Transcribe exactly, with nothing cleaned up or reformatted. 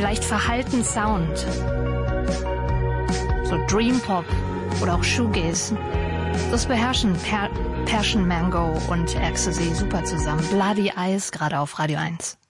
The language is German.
leicht verhalten Sound. So Dream Pop oder auch Shoegaze. Das beherrschen per Passion Mango und Ecstasy super zusammen. Bloody Eyes, gerade auf Radio eins.